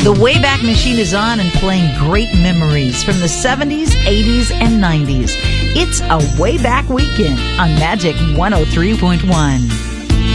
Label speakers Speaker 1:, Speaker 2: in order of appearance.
Speaker 1: The Wayback Machine is on and playing great memories from the 70s, 80s, and 90s. It's a Wayback Weekend on Magic 103.1.